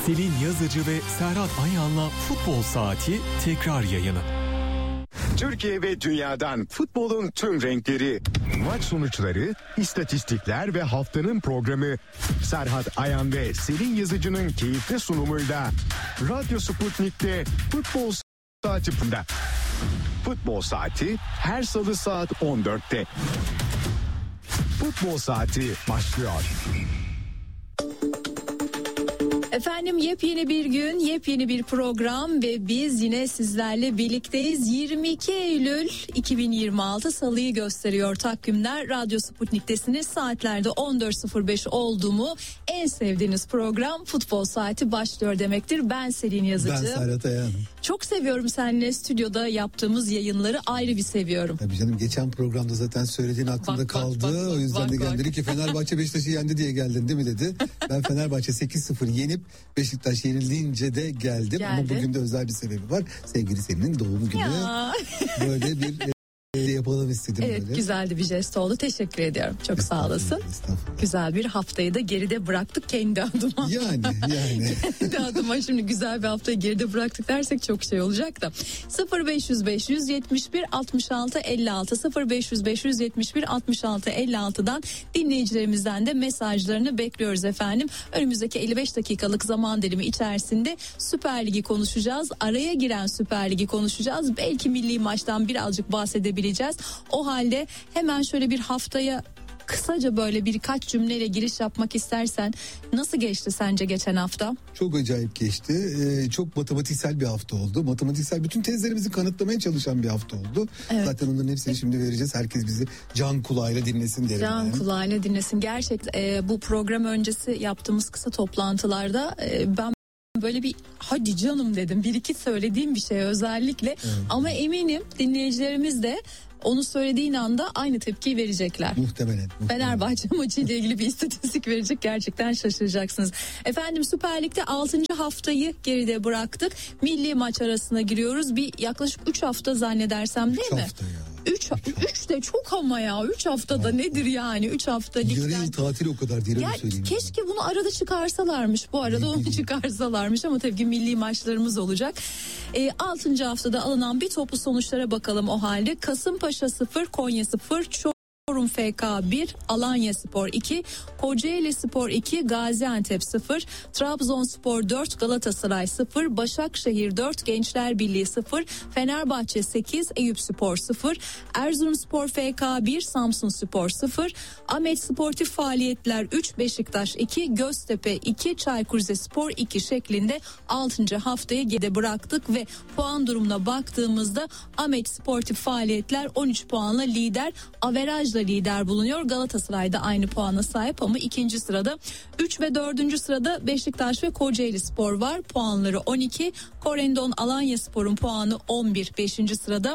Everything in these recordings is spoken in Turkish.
Selin Yazıcı ve Serhat Ayan'la Futbol Saati tekrar yayını. Türkiye ve dünyadan futbolun tüm renkleri, maç sonuçları, istatistikler ve haftanın programı Serhat Ayan ve Selin Yazıcı'nın keyifli sunumuyla Radyo Sputnik'te Futbol Saati. Futbol Saati her salı saat 14'te. Futbol Saati başlıyor. Efendim yepyeni bir gün, yepyeni bir program ve biz yine sizlerle birlikteyiz. 22 Eylül 2026 Salı'yı gösteriyor takvimler. Radyo Sputnik'tesiniz. Saatlerde 14.05 oldu mu en sevdiğiniz program Futbol Saati başlıyor demektir. Ben Selin Yazıcı. Ben Serhat Ayan. Çok seviyorum seninle stüdyoda yaptığımız yayınları, ayrı bir seviyorum. Tabii canım, geçen programda zaten söylediğin aklımda kaldı. O yüzden de geldi ki Fenerbahçe Beşiktaş'ı yendi diye geldin değil mi dedi. Ben Fenerbahçe 8-0 yenip Beşiktaş yenildiğince de geldim. Ama bugün de özel bir sebebi var. Sevgili Selin'in doğum günü. Böyle bir yapalım istedim. Evet, böyle. Güzeldi bir jest oldu. Teşekkür ediyorum. Çok sağ olasın. Güzel bir haftayı da geride bıraktık kendi adıma. Yani. Kendi adıma şimdi güzel bir haftayı geride bıraktık dersek çok şey olacak da. 0505 171 66 56 0505 171 66 56'dan dinleyicilerimizden de mesajlarını bekliyoruz efendim. Önümüzdeki 55 dakikalık zaman dilimi içerisinde Süper Lig'i konuşacağız. Araya giren Süper Lig'i konuşacağız. Belki milli maçtan birazcık bahsedebiliriz. O halde hemen şöyle bir haftaya kısaca böyle birkaç cümleyle giriş yapmak istersen, nasıl geçti sence geçen hafta? Çok acayip geçti. Çok matematiksel bir hafta oldu. Matematiksel bütün tezlerimizi kanıtlamaya çalışan bir hafta oldu. Evet. Zaten onların hepsini şimdi vereceğiz. Herkes bizi can kulağıyla dinlesin derim. Can kulağıyla dinlesin. Gerçekten bu program öncesi yaptığımız kısa toplantılarda ben böyle bir hadi canım dedim. Bir iki söylediğim bir şey özellikle. Evet. Ama eminim dinleyicilerimiz de onu söylediğin anda aynı tepkiyi verecekler. Muhtemelen. Fenerbahçe maçı ile ilgili bir istatistik verecek, gerçekten şaşıracaksınız. Efendim Süper Lig'de 6. haftayı geride bıraktık. Milli maç arasına giriyoruz. Bir yaklaşık 3 hafta zannedersem değil 3 mi? 3 hafta ya. 3 de çok ama ya 3 haftada nedir yani 3 hafta ligden. Yarı yıl tatili o kadar değil, öyle söyleyeyim. Keşke bunu arada çıkarsalarmış, bu arada onu çıkarsalarmış ama tabii ki milli maçlarımız olacak. 6. haftada alınan bir toplu sonuçlara bakalım o halde. Kasımpaşa 0, Konya 0, Çorum FK 1, Alanyaspor 2, Kocaelispor 2, Gaziantep 0, Trabzonspor 4, Galatasaray 0, Başakşehir 4, Gençler Birliği 0, Fenerbahçe 8, Eyüpspor 0, Erzurumspor FK 1, Samsunspor 0, Ahmet Sportif Faaliyetler 3, Beşiktaş 2, Göztepe 2, Çaykur Rizespor 2 şeklinde 6. haftayı geride bıraktık ve puan durumuna baktığımızda Ahmet Sportif Faaliyetler 13 puanla lider, averajla lider bulunuyor. Galatasaray da aynı puana sahip ama 2. sırada. 3 ve 4. sırada Beşiktaş ve Kocaelispor var. Puanları 12. Korendon Alanyaspor'un puanı 11. 5. sırada.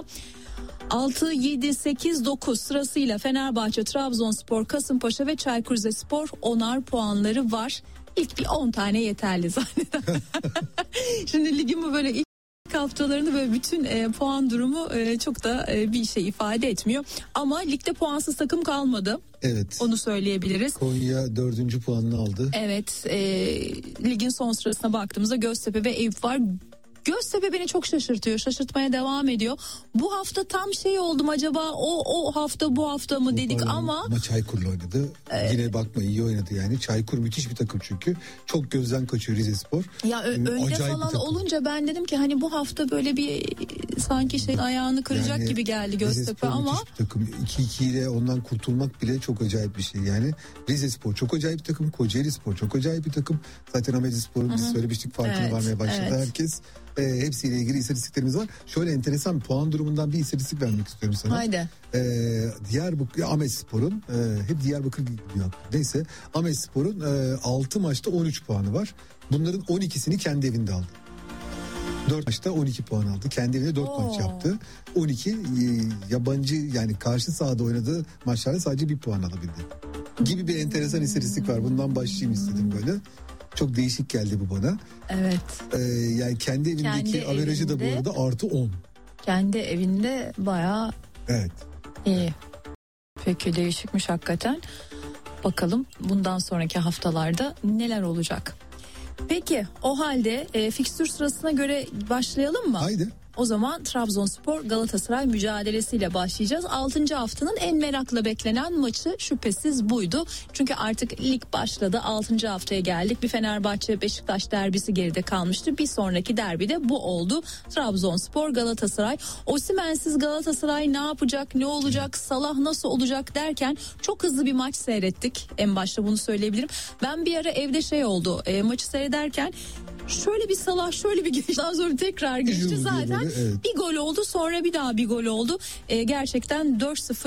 6, 7, 8, 9 sırasıyla Fenerbahçe, Trabzonspor, Kasımpaşa ve Çaykur Rizespor 10'ar puanları var. İlk bir 10 tane yeterli zannederim. Şimdi ligin bu böyle ilk haftalarında böyle bütün puan durumu çok da bir şey ifade etmiyor. Ama ligde puansız takım kalmadı. Evet. Onu söyleyebiliriz. Konya 4. puanını aldı. Evet. Ligin son sırasına baktığımızda Göztepe ve Eyüp var. Göztepe beni çok şaşırtıyor. Şaşırtmaya devam ediyor. Bu hafta tam şey oldum, acaba o hafta bu hafta mı dedik ama Çaykur'la oynadı. Yine bakma iyi oynadı yani. Çaykur müthiş bir takım çünkü. Çok gözden kaçıyor Rizespor. Ya önde falan olunca ben dedim ki hani bu hafta böyle bir sanki ayağını kıracak yani, gibi geldi Göztepe ama müthiş bir takım. 2-2 ile ondan kurtulmak bile çok acayip bir şey yani. Rizespor çok acayip bir takım. Kocaelispor çok acayip bir takım. Zaten Ahmetspor'un biz söylemiştik, farkına varmaya başladı herkes. Hepsiyle ilgili istatistiklerimiz var. Şöyle enteresan puan durumundan bir istatistik vermek istiyorum sana. Haydi. Ahmetspor'un hep Diyarbakır gidiyor. Neyse, Ahmetspor'un 6 maçta 13 puanı var. Bunların 12'sini kendi evinde aldı. 4 maçta 12 puan aldı. Kendi evinde 4 maç yaptı. 12 yabancı yani karşı sahada oynadığı maçlarda sadece 1 puan alabildi. Gibi bir enteresan istatistik var. Bundan başlayayım istedim böyle. Çok değişik geldi bu bana. Evet. Yani kendi evindeki averajı da bu arada artı 10. Kendi evinde bayağı iyi. Peki, değişikmiş hakikaten. Bakalım bundan sonraki haftalarda neler olacak. Peki o halde fikstür sırasına göre başlayalım mı? Haydi. O zaman Trabzonspor Galatasaray mücadelesiyle başlayacağız. 6. haftanın en merakla beklenen maçı şüphesiz buydu. Çünkü artık lig başladı. 6. haftaya geldik. Bir Fenerbahçe Beşiktaş derbisi geride kalmıştı. Bir sonraki derbi de bu oldu. Trabzonspor Galatasaray. Osimhen'siz Galatasaray ne yapacak, ne olacak, Salah nasıl olacak derken çok hızlı bir maç seyrettik. En başta bunu söyleyebilirim. Ben bir ara evde oldu. Maçı seyrederken şöyle bir Salah, şöyle bir geçti, daha sonra tekrar geçti zaten. Böyle, evet. Bir gol oldu, sonra bir daha bir gol oldu. Gerçekten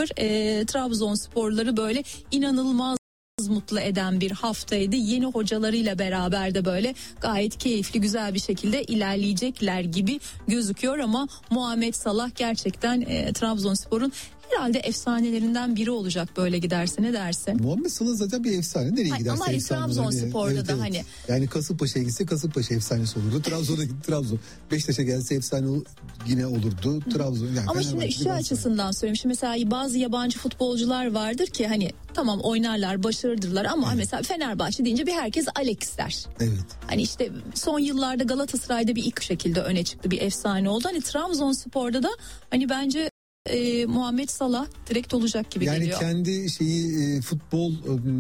4-0 Trabzonsporları böyle inanılmaz mutlu eden bir haftaydı. Yeni hocalarıyla beraber de böyle gayet keyifli, güzel bir şekilde ilerleyecekler gibi gözüküyor ama Muhammed Salah gerçekten Trabzonspor'un herhalde efsanelerinden biri olacak böyle giderse, ne dersin? Muhammed Salah zaten bir efsane. Nereye giderse ama efsane. Ama Trabzonspor'da da hani. Yani Kasımpaşa'ya gitse Kasımpaşa efsanesi olurdu. Trabzon'a gitti Trabzon. Beşiktaş'a gelse efsane yine olurdu. Trabzon. Yani ama şimdi şu açısından söyleyeyim. Şimdi mesela bazı yabancı futbolcular vardır ki hani tamam oynarlar, başarılıdırlar ama evet. Mesela Fenerbahçe deyince bir herkes Alex der. Evet. Hani işte son yıllarda Galatasaray'da bir ilk şekilde öne çıktı, bir efsane oldu. Hani Trabzonspor'da da hani bence Muhammed Salah direkt olacak gibi yani geliyor. Yani kendi futbol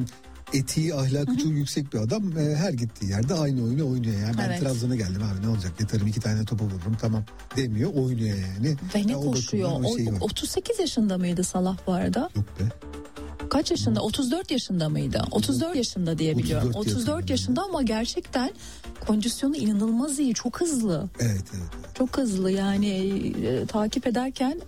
etiği, ahlakı çok yüksek bir adam. Her gittiği yerde aynı oyunu oynuyor. Yani ben Trabzon'a geldim abi ne olacak, yatarım 2 tane topa vururum tamam demiyor, oynuyor yani. Ve ne koşuyor. 38 yaşında mıydı Salah bu arada? Yok be. Kaç yaşında? 34 yaşında mıydı? 34 yaşında diye biliyorum. 34 yaşında ama gerçekten kondisyonu inanılmaz iyi. Çok hızlı. Evet. Çok hızlı yani takip ederken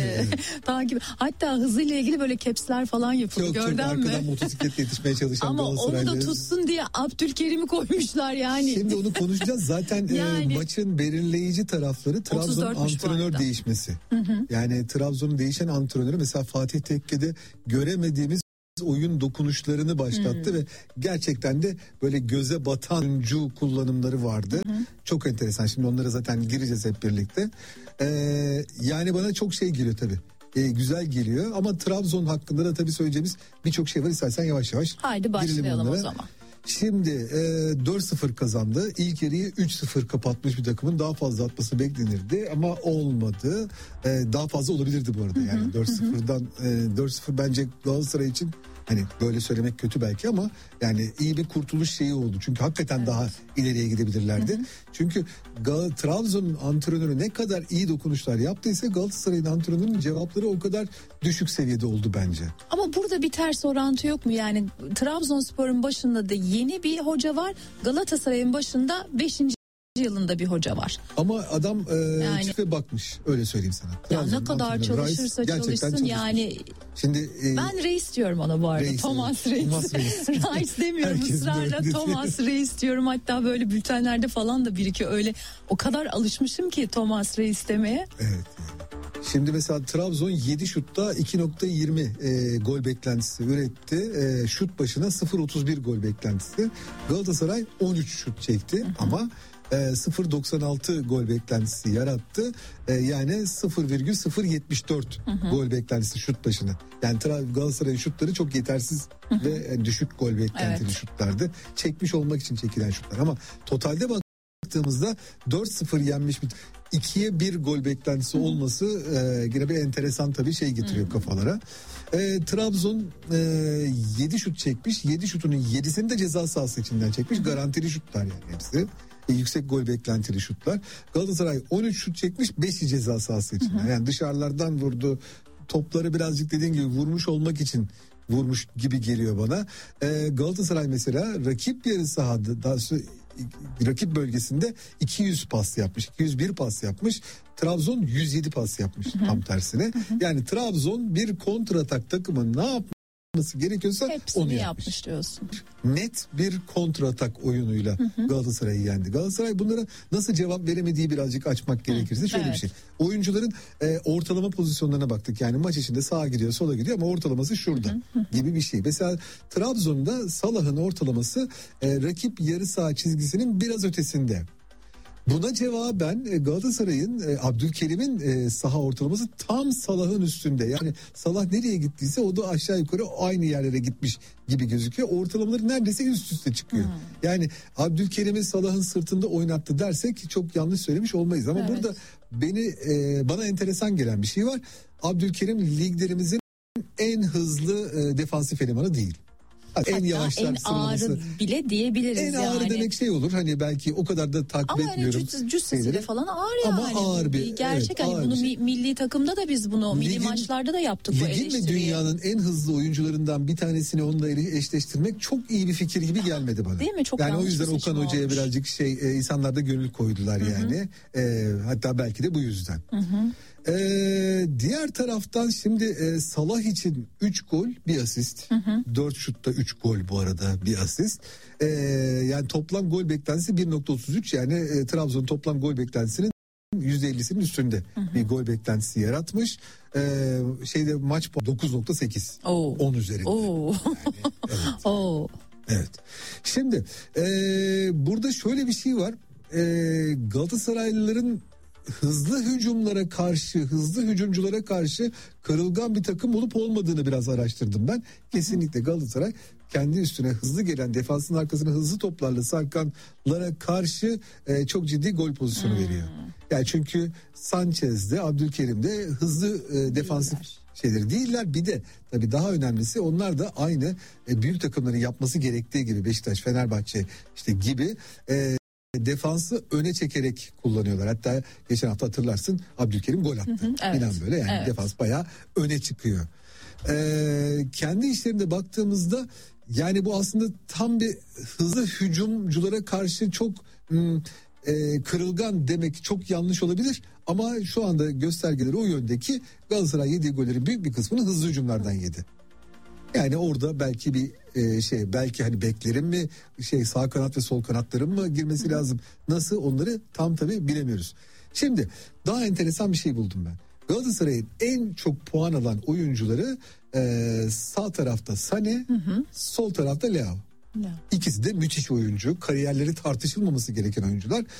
takip, hatta hızıyla ilgili böyle caps'ler falan yapıldı. Gördün mü? Arkadan motosikletle yetişmeye çalışan ama onu da tutsun diye Abdülkerim'i koymuşlar yani. Şimdi onu konuşacağız. Zaten yani, maçın belirleyici tarafları Trabzon antrenör değişmesi. Yani Trabzon'un değişen antrenörü mesela Fatih Tekke'de göremediğimiz oyun dokunuşlarını başlattı ve gerçekten de böyle göze batan oyuncu kullanımları vardı. Çok enteresan. Şimdi onlara zaten gireceğiz hep birlikte. Yani bana çok şey geliyor tabii. Güzel geliyor ama Trabzon hakkında da tabii söyleyeceğimiz birçok şey var. İstersen yavaş yavaş. Haydi başlayalım o zaman. Şimdi 4-0 kazandı. İlk yarıyı 3-0 kapatmış bir takımın daha fazla atması beklenirdi ama olmadı. Daha fazla olabilirdi bu arada. Yani 4-0'dan 4-0 bence Galatasaray için hani böyle söylemek kötü belki ama yani iyi bir kurtuluş şeyi oldu. Çünkü hakikaten daha ileriye gidebilirlerdi. Çünkü Trabzon'un antrenörü ne kadar iyi dokunuşlar yaptıysa Galatasaray'ın antrenörünün cevapları o kadar düşük seviyede oldu bence. Ama burada bir ters orantı yok mu? Yani Trabzonspor'un başında da yeni bir hoca var. Galatasaray'ın başında 5. yılında bir hoca var. Ama adam çift bakmış, öyle söyleyeyim sana. Ya ne kadar çalışırsa çalışsın yani. Şimdi ben Reis diyorum ona bu arada. Thomas Reis. Reis demiyorum ısrarla, Thomas Reis diyorum. Hatta böyle bültenlerde falan da birikiyor öyle. O kadar alışmışım ki Thomas Reis demeye. Evet. Şimdi mesela Trabzon 7 şutta 2.20 gol beklentisi üretti. Şut başına 0.31 gol beklentisi. Galatasaray 13 şut çekti ama 0.96 gol beklentisi yarattı. Yani 0.074 gol beklentisi şut başına. Yani Galatasaray'ın şutları çok yetersiz ve düşük gol beklentili şutlardı. Çekmiş olmak için çekilen şutlar ama totalde baktığımızda 4-0 yenmiş bir 2'ye 1 gol beklentisi olması yine bir enteresan tabii şey getiriyor kafalara. Trabzon 7 şut çekmiş. 7 şutunun 7'sini de ceza sahası içinden çekmiş. Garantili şutlar yani hepsi. Yüksek gol beklentili şutlar. Galatasaray 13 şut çekmiş, 5'i ceza sahası içinden. Yani dışarılardan vurdu. Topları birazcık dediğin gibi vurmuş olmak için vurmuş gibi geliyor bana. Galatasaray mesela rakip yarı sahada, daha rakip bölgesinde 200 pas yapmış, 201 pas yapmış. Trabzon 107 pas yapmış tam tersine. Yani Trabzon bir kontratak takımı ne yapması gerekiyorsa hepsini onu yapmış diyorsun. Net bir kontratak oyunuyla Galatasaray'ı yendi. Galatasaray bunlara nasıl cevap veremediği birazcık açmak gerekirse şöyle bir şey. Oyuncuların ortalama pozisyonlarına baktık. Yani maç içinde sağa gidiyor, sola gidiyor ama ortalaması şurada gibi bir şey. Mesela Trabzon'da Salah'ın ortalaması rakip yarı saha çizgisinin biraz ötesinde. Buna cevaben Galatasaray'ın Abdülkerim'in saha ortalaması tam Salah'ın üstünde. Yani Salah nereye gittiyse o da aşağı yukarı aynı yerlere gitmiş gibi gözüküyor. Ortalamaları neredeyse üst üste çıkıyor. Yani Abdülkerim'i Salah'ın sırtında oynattı dersek çok yanlış söylemiş olmayız. Ama burada bana enteresan gelen bir şey var. Abdülkerim liglerimizin en hızlı defansif elemanı değil. Hatta en yavaşlar sıralaması. En ağırı bile diyebiliriz en yani. En ağırı demek şey olur hani belki o kadar da takip etmiyorum. Ama cüssesiyle falan ağır yani. Ama ağır bir. Gerçek hani bunu milli takımda da biz bunu milli maçlarda da yaptık bu eleştiriyi. Ligin ve dünyanın en hızlı oyuncularından bir tanesini onunla eşleştirmek çok iyi bir fikir gibi gelmedi bana. Değil mi? Çok yani o yanlış yüzden Okan Hoca'ya olmuş. birazcık insanlar da gönül koydular yani. Hatta belki de bu yüzden. Diğer taraftan şimdi Salah için 3 gol bir asist. 4 şutta 3 gol bu arada bir asist. Yani toplam gol beklentisi 1.33 yani Trabzon toplam gol beklentisinin %50'sinin üstünde bir gol beklentisi yaratmış. Maç 9.8 10 üzerinde. Yani, evet. Şimdi burada şöyle bir şey var. Galatasaraylıların hızlı hücumculara karşı kırılgan bir takım olup olmadığını biraz araştırdım ben. Kesinlikle Galatasaray kendi üstüne hızlı gelen defansın arkasına hızlı toplarla sarkanlara karşı çok ciddi gol pozisyonu veriyor. Yani çünkü Sanchez'de, Abdülkerim'de hızlı defansif şeyleri değiller. Bir de tabii daha önemlisi onlar da aynı büyük takımların yapması gerektiği gibi Beşiktaş, Fenerbahçe gibi defansı öne çekerek kullanıyorlar. Hatta geçen hafta hatırlarsın Abdülkerim gol attı. Evet. İnan böyle yani defans bayağı öne çıkıyor. Kendi işlerinde baktığımızda yani bu aslında tam bir hızlı hücumculara karşı çok kırılgan demek çok yanlış olabilir. Ama şu anda göstergeleri o yöndeki Galatasaray yediği gollerin büyük bir kısmını hızlı hücumlardan yedi. Yani orada belki bir belki hani beklerin mi sağ kanat ve sol kanatların mı girmesi lazım. Nasıl onları tam tabii bilemiyoruz. Şimdi daha enteresan bir şey buldum ben. Galatasaray'ın en çok puan alan oyuncuları sağ tarafta Sané, sol tarafta Leao. İkisi de müthiş oyuncu. Kariyerleri tartışılmaması gereken oyuncular.